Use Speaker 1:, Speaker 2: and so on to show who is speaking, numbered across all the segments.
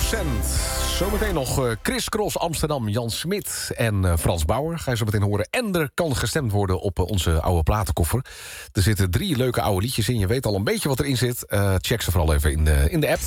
Speaker 1: Zometeen nog Chris Cross Amsterdam, Jan Smit en Frans Bauer. Ga je zo meteen horen. En er kan gestemd worden op onze oude platenkoffer. Er zitten 3 leuke oude liedjes in. Je weet al een beetje wat erin zit. Check ze vooral even in de app.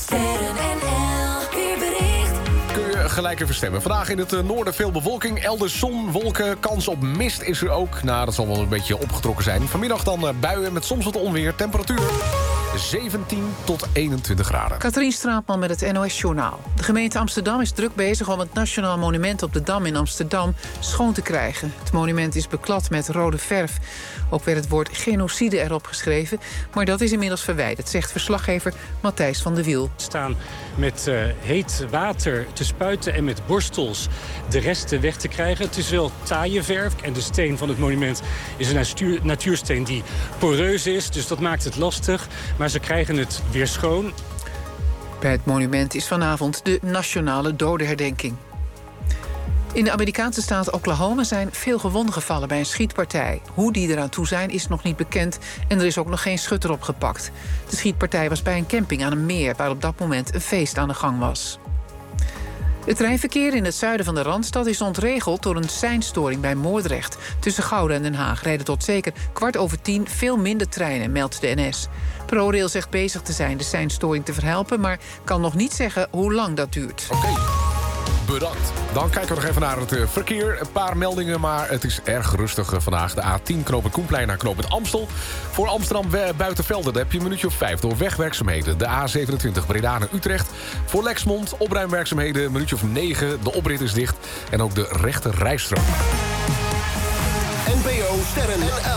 Speaker 1: Kun je gelijk even stemmen. Vandaag in het noorden veel bewolking. Elders zon, wolken, kans op mist is er ook. Nou, dat zal wel een beetje opgetrokken zijn. Vanmiddag dan buien met soms wat onweer. Temperatuur 17 tot 21 graden.
Speaker 2: Katrien Straatman met het NOS-journaal. De gemeente Amsterdam is druk bezig om het Nationaal Monument op de Dam in Amsterdam schoon te krijgen. Het monument is beklad met rode verf. Ook werd het woord genocide erop geschreven, maar dat is inmiddels verwijderd, zegt verslaggever Matthijs van de Wiel.
Speaker 3: Staan met heet water te spuiten en met borstels de resten weg te krijgen. Het is wel taaie verf en de steen van het monument is een natuursteen die poreus is, dus dat maakt het lastig. Maar ze krijgen het weer schoon.
Speaker 2: Bij het monument is vanavond de nationale dodenherdenking. In de Amerikaanse staat Oklahoma zijn veel gewonden gevallen bij een schietpartij. Hoe die eraan toe zijn is nog niet bekend en er is ook nog geen schutter opgepakt. De schietpartij was bij een camping aan een meer waar op dat moment een feest aan de gang was. Het treinverkeer in het zuiden van de Randstad is ontregeld door een seinstoring bij Moordrecht. Tussen Gouda en Den Haag rijden tot zeker 10:15 veel minder treinen, meldt de NS. ProRail zegt bezig te zijn de seinstoring te verhelpen, maar kan nog niet zeggen hoe lang dat duurt.
Speaker 1: Oké. Bedankt. Dan kijken we nog even naar het verkeer. Een paar meldingen, maar het is erg rustig vandaag. De A10 knooppunt Koenplein naar knooppunt Amstel. Voor Amsterdam Buitenvelden, daar heb je een minuutje of 5 door wegwerkzaamheden. De A27 Breda naar Utrecht. Voor Lexmond opruimwerkzaamheden een minuutje of 9. De oprit is dicht en ook de rechte rijstrook.
Speaker 4: NPO Sterren